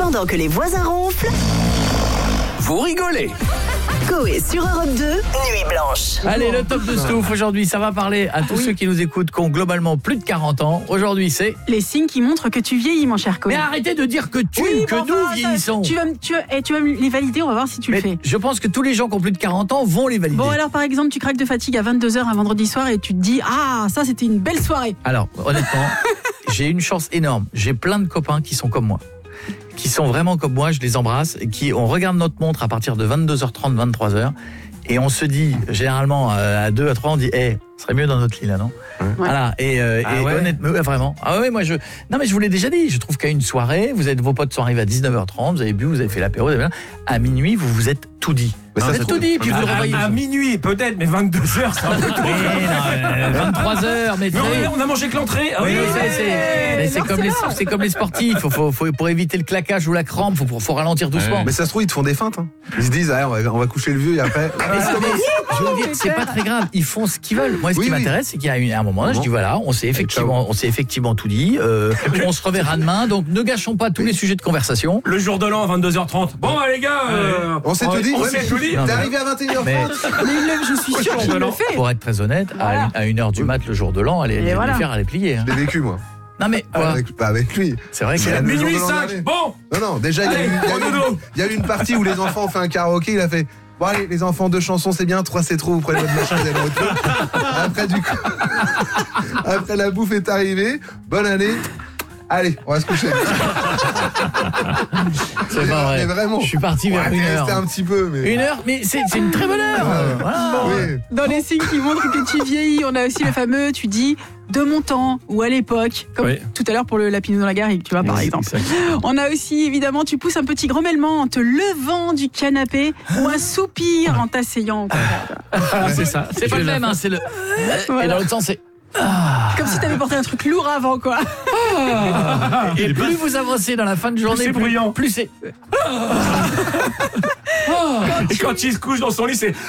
Pendant que les voisins ronflent, vous rigolez. Coé sur Europe 2, Nuit Blanche. Allez, le top de Stouff aujourd'hui, ça va parler à tous ceux qui nous écoutent, qui ont globalement plus de 40 ans. Aujourd'hui, c'est... Les signes qui montrent que tu vieillis, mon cher Coé. Mais arrêtez de dire que nous vieillissons. Tu vas me les valider, on va voir si tu le fais. Je pense que tous les gens qui ont plus de 40 ans vont les valider. Bon, alors par exemple, tu craques de fatigue à 22h un vendredi soir et tu te dis « Ah, ça c'était une belle soirée !» Alors, honnêtement, j'ai une chance énorme. J'ai plein de copains qui sont comme moi. Qui sont vraiment comme moi, je les embrasse, et on regarde notre montre à partir de 22h30, 23h, et on se dit, généralement, à 2, à 3, on dit, ce serait mieux dans notre lit, là, non ? Ouais. Voilà, honnêtement, vraiment. Ah ouais, moi, non, mais je vous l'ai déjà dit, je trouve qu'à une soirée, vos potes sont arrivés à 19h30, vous avez bu, vous avez fait l'apéro, à minuit, vous vous êtes tout dit. Mais vous êtes tout dit, puis vous le revoyez. À minuit, peut-être, mais 22h, c'est un peu tôt. 23h, mais on a mangé que l'entrée. c'est comme les sportifs, faut pour éviter le claquage ou la crampe, faut ralentir doucement. Mais ça se trouve, ils te font des feintes. Hein. Ils se disent, on va coucher le vieux et après... Je veux dire, c'est pas très grave, ils font ce qu'ils veulent. Moi, ce qui m'intéresse, c'est qu'il y a un moment, je dis voilà, on s'est effectivement tout dit, on se reverra demain, donc ne gâchons pas tous les sujets de conversation. Le jour de l'an à 22h30. Bon, les gars, on s'est tout dit. T'es arrivé à 21h30. Mais je suis sûr qu'il le fait. Pour être très honnête, à 1h du mat le jour de l'an, les faire, elle est pliée. Je l'ai vécu, moi. Non mais avec lui. C'est vrai que c'est minuit 5. Bon. Non, déjà il y a eu une partie où les enfants ont fait un karaoké, il a fait bon allez les enfants 2 chansons c'est bien, 3 c'est trop, vous prenez votre machin, vous allez au autre. Après la bouffe est arrivée, bonne année. Allez, on va se coucher. C'est pas vrai. Mais vraiment. Je suis parti vers 1h. C'était un petit peu, mais... 1h, mais c'est une très bonne heure. Voilà. Oui. Dans les signes qui montrent que tu vieillis, on a aussi le fameux, tu dis de mon temps ou à l'époque, comme tout à l'heure pour le lapinou dans la garrigue, tu vois, par exemple. On a aussi, évidemment, tu pousses un petit grommellement en te levant du canapé ou un soupir en t'asseyant. C'est ça. C'est pas le même, c'est le... Et dans l'autre sens, c'est... Comme si t'avais porté un truc lourd avant, quoi. Et plus vous avancez dans la fin de journée, plus c'est... Et quand il se couche dans son lit, c'est...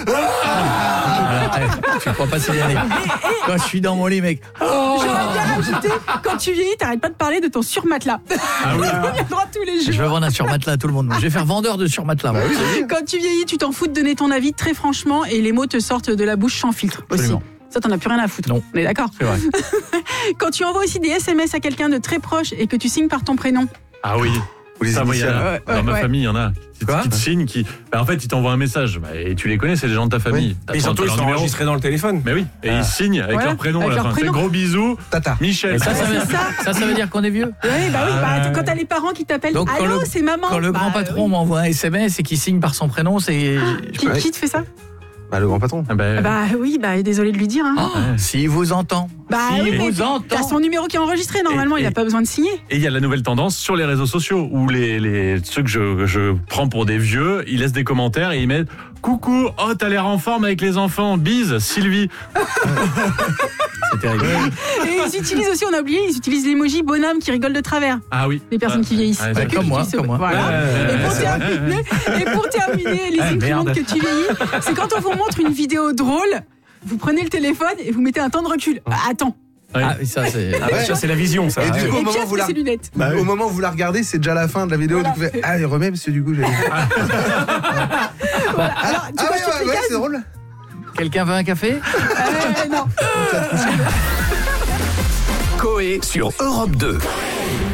Tu crois pas si bien. Quand je suis dans mon lit, mec... J'aurais bien rajouté, quand tu vieillis, t'arrêtes pas de parler de ton surmatelas. Ah oui. On y a droit tous les jours. Je vais vendre un surmatelas à tout le monde. Je vais faire vendeur de surmatelas. Quand tu vieillis, tu t'en fous de donner ton avis très franchement et les mots te sortent de la bouche sans filtre aussi. Absolument. Ça, t'en as plus rien à foutre. Non. On est d'accord. C'est vrai. Quand tu envoies aussi des SMS à quelqu'un de très proche et que tu signes par ton prénom. Ah oui. Ça, dans ma famille, il y en a qui te signent, en fait, ils t'envoient un message. Et tu les connais, c'est les gens de ta famille. Et surtout, ils sont enregistrés dans le téléphone. Mais oui. Et ils signent avec leur prénom à la fin. Gros bisous. Tata. Michel. Ça veut dire qu'on est vieux. Quand t'as les parents qui t'appellent, donc, allô, c'est maman. Quand le grand patron m'envoie un SMS et qu'il signe par son prénom, c'est... Qui te fait ça ? Le grand patron. Désolé de lui dire. S'il vous entend. Vous entend. T'as son numéro qui est enregistré, normalement, il a pas besoin de signer. Et il y a la nouvelle tendance sur les réseaux sociaux où ceux que je prends pour des vieux, ils laissent des commentaires et ils mettent « Coucou, t'as l'air en forme avec les enfants, bise, Sylvie ». C'est terrible. Et ils utilisent aussi, on a oublié, ils utilisent l'emoji bonhomme qui rigole de travers. Ah oui. Les personnes qui vieillissent. Comme moi. Voilà. Et pour terminer, les signes qui montrent que tu vieillis, c'est quand on vous montre une vidéo drôle, vous prenez le téléphone et vous mettez un temps de recul. Attends. Ça c'est la vision, ça. Et du coup, au moment où vous la regardez, c'est déjà la fin de la vidéo. Du coup, il remet, parce que du coup, j'ai... c'est drôle. Quelqu'un veut un café ? Non. Coé sur Europe 2.